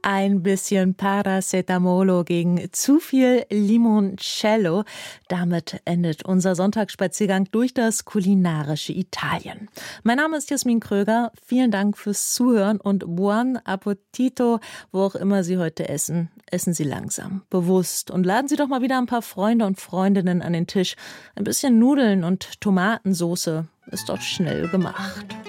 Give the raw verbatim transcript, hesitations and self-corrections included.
Ein bisschen Paracetamolo gegen zu viel Limoncello. Damit endet unser Sonntagsspaziergang durch das kulinarische Italien. Mein Name ist Jasmin Kröger. Vielen Dank fürs Zuhören und buon appetito, wo auch immer Sie heute essen. Essen Sie langsam, bewusst und laden Sie doch mal wieder ein paar Freunde und Freundinnen an den Tisch. Ein bisschen Nudeln und Tomatensoße ist dort schnell gemacht.